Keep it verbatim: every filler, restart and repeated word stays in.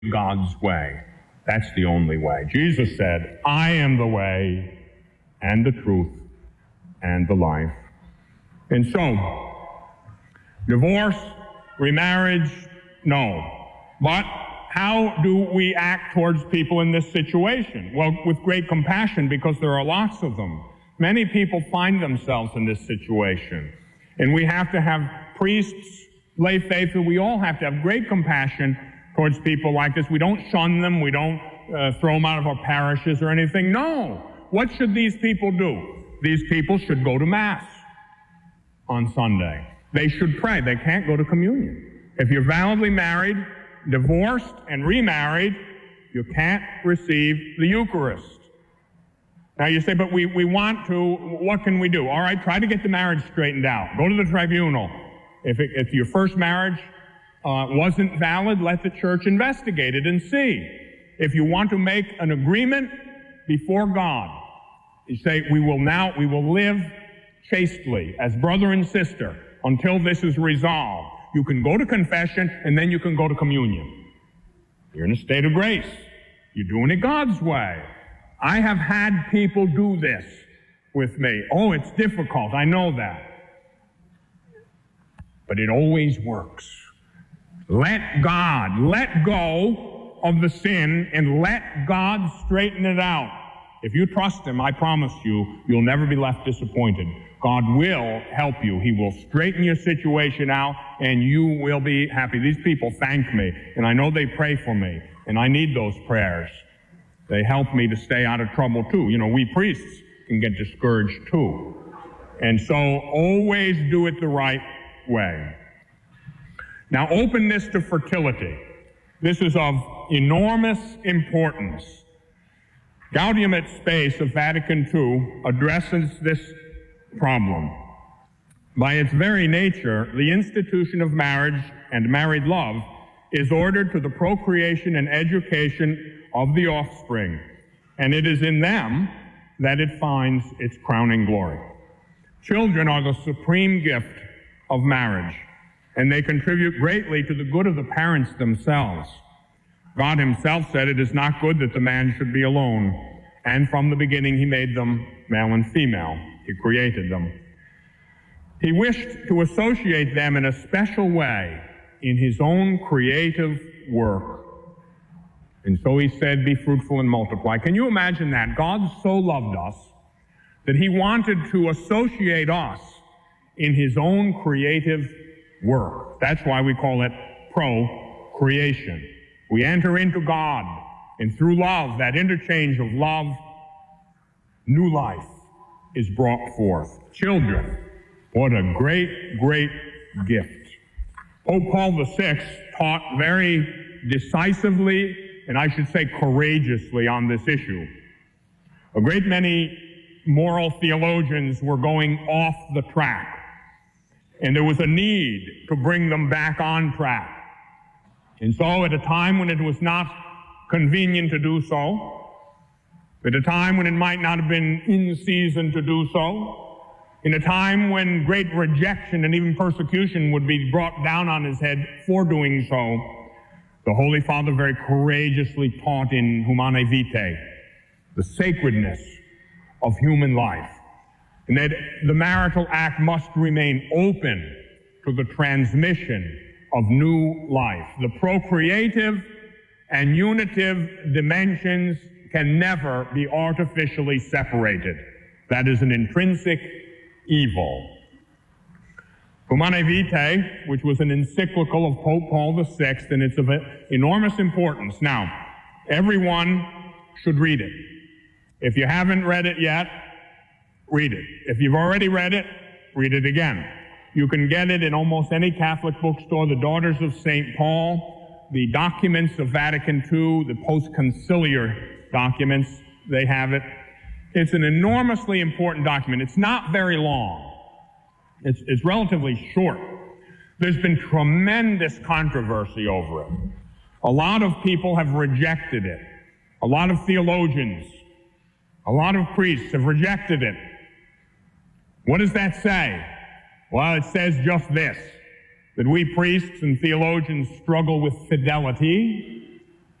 God's way. That's the only way. Jesus said, I am the way and the truth and the life. And so, divorce, remarriage, no. But how do we act towards people in this situation? Well, with great compassion, because there are lots of them. Many people find themselves in this situation. And we have to have priests, lay faithful. We all have to have great compassion towards people like this. We don't shun them. We don't uh, throw them out of our parishes or anything. No. What should these people do? These people should go to Mass on Sunday. They should pray. They can't go to communion. If you're validly married, divorced, and remarried, you can't receive the Eucharist. Now you say, but we, we want to, what can we do? All right, try to get the marriage straightened out. Go to the tribunal. If, it, if your first marriage uh, wasn't valid, let the church investigate it and see. If you want to make an agreement before God, you say, we will now, we will live chastely as brother and sister until this is resolved. You can go to confession, and then you can go to communion. You're in a state of grace. You're doing it God's way. I have had people do this with me. Oh, it's difficult. I know that. But it always works. Let God, let go of the sin and let God straighten it out. If you trust Him, I promise you, you'll never be left disappointed. God will help you. He will straighten your situation out, and you will be happy. These people thank me, and I know they pray for me, and I need those prayers. They help me to stay out of trouble, too. You know, we priests can get discouraged, too. And so always do it the right way. Now, openness to fertility. This is of enormous importance. Gaudium et Spes of Vatican Two addresses this problem. By its very nature, the institution of marriage and married love is ordered to the procreation and education of the offspring, and it is in them that it finds its crowning glory. Children are the supreme gift of marriage, and they contribute greatly to the good of the parents themselves. God Himself said, it is not good that the man should be alone, and from the beginning He made them male and female. He created them. He wished to associate them in a special way in His own creative work. And so He said, be fruitful and multiply. Can you imagine that? God so loved us that He wanted to associate us in His own creative work. That's why we call it procreation. We enter into God, and through love, that interchange of love, new life is brought forth. Children, what a great, great gift. Pope Paul the Sixth taught very decisively, and I should say courageously, on this issue. A great many moral theologians were going off the track, and there was a need to bring them back on track. And so at a time when it was not convenient to do so, at a time when it might not have been in season to do so, in a time when great rejection and even persecution would be brought down on his head for doing so, the Holy Father very courageously taught in Humanae Vitae the sacredness of human life, and that the marital act must remain open to the transmission of new life. The procreative and unitive dimensions can never be artificially separated. That is an intrinsic evil. Humanae Vitae, which was an encyclical of Pope Paul the Sixth, and it's of enormous importance. Now, everyone should read it. If you haven't read it yet, read it. If you've already read it, read it again. You can get it in almost any Catholic bookstore, the Daughters of Saint Paul, the documents of Vatican Two, the post-conciliar documents, they have it. It's an enormously important document. It's not very long. It's, it's relatively short. There's been tremendous controversy over it. A lot of people have rejected it. A lot of theologians, a lot of priests have rejected it. What does that say? Well, it says just this, that we priests and theologians struggle with fidelity,